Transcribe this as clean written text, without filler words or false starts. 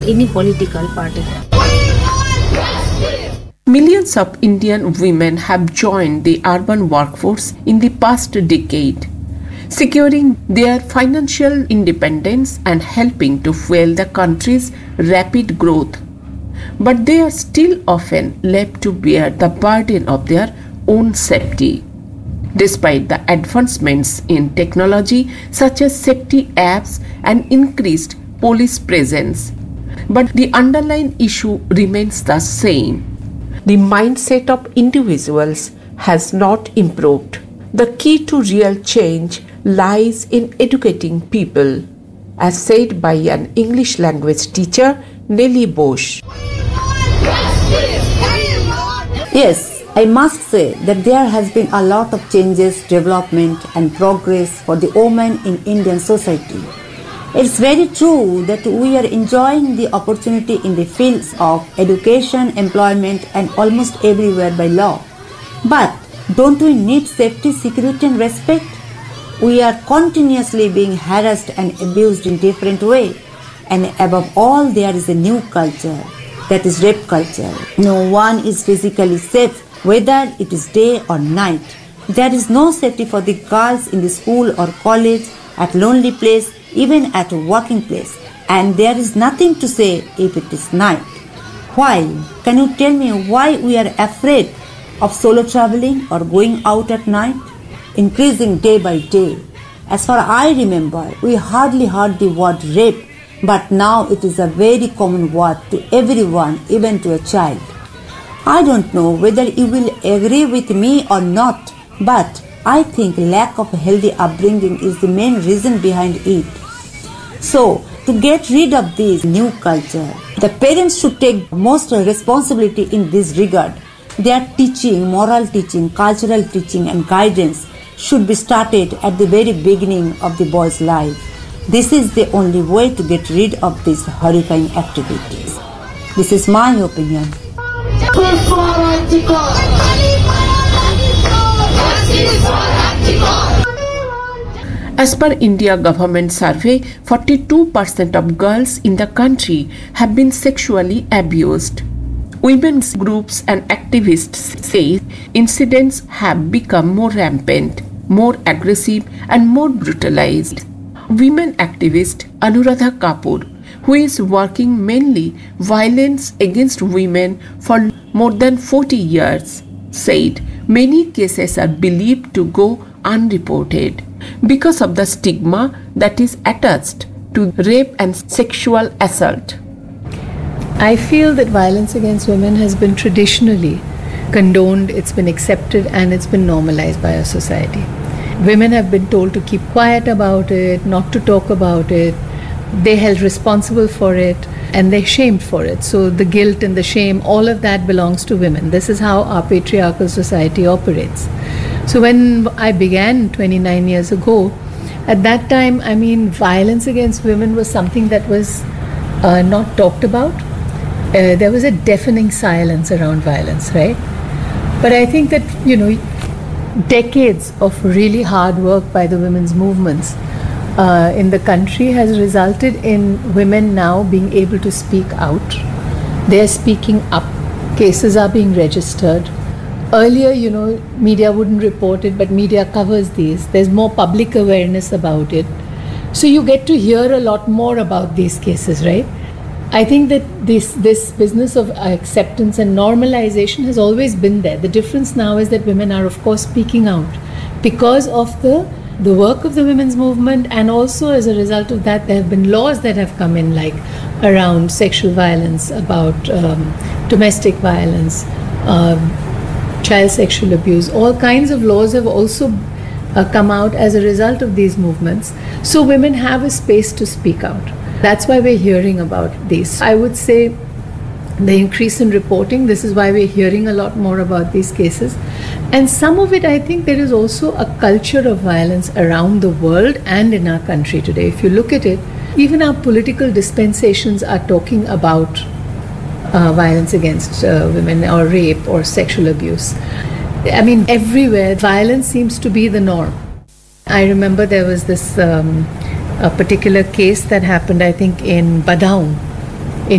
any political party. Millions of Indian women have joined the urban workforce in the past decade, securing their financial independence and helping to fuel the country's rapid growth. But they are still often left to bear the burden of their own safety. Despite the advancements in technology such as safety apps and increased police presence, but the underlying issue remains the same. The mindset of individuals has not improved. The key to real change lies in educating people, as said by an English language teacher, Nellie Bosch. Yes, I must say that there has been a lot of changes, development and progress for the women in Indian society. It's very true that we are enjoying the opportunity in the fields of education, employment and almost everywhere by law. But don't we need safety, security and respect? We are continuously being harassed and abused in different ways. And above all, there is a new culture, that is rape culture. No one is physically safe, whether it is day or night. There is no safety for the girls in the school or college, at lonely place, even at a working place. And there is nothing to say if it is night. Why? Can you tell me why we are afraid of solo traveling or going out at night? Increasing day by day. As far as I remember, we hardly heard the word rape, but now it is a very common word to everyone, even to a child. I don't know whether you will agree with me or not, but I think lack of healthy upbringing is the main reason behind it. So, to get rid of this new culture, the parents should take most responsibility in this regard. Their teaching, moral teaching, cultural teaching and guidance should be started at the very beginning of the boy's life. This is the only way to get rid of these horrifying activities. This is my opinion. As per India government survey, 42% of girls in the country have been sexually abused. Women's groups and activists say incidents have become more rampant, more aggressive and more brutalized. Women activist Anuradha Kapoor, who is working mainly violence against women for more than 40 years, said many cases are believed to go unreported because of the stigma that is attached to rape and sexual assault. I feel that violence against women has been traditionally condoned, it's been accepted and it's been normalized by our society. Women have been told to keep quiet about it, not to talk about it. They're held responsible for it and they're shamed for it. So the guilt and the shame, all of that belongs to women. This is how our patriarchal society operates. So when I began 29 years ago, at that time, violence against women was something that was not talked about. There was a deafening silence around violence, right? But I think that, decades of really hard work by the women's movements in the country has resulted in women now being able to speak out. They're speaking up. Cases are being registered. Earlier, media wouldn't report it, but media covers these. There's more public awareness about it. So you get to hear a lot more about these cases, right? I think that this business of acceptance and normalization has always been there. The difference now is that women are, of course, speaking out because of the work of the women's movement, and also as a result of that, there have been laws that have come in, like around sexual violence, about domestic violence, child sexual abuse. All kinds of laws have also come out as a result of these movements. So women have a space to speak out. That's why we're hearing about this. I would say the increase in reporting, this is why we're hearing a lot more about these cases. And some of it, I think there is also a culture of violence around the world and in our country today. If you look at it, even our political dispensations are talking about violence against women or rape or sexual abuse. Everywhere, violence seems to be the norm. I remember there was this a particular case that happened, I think, in Badaun,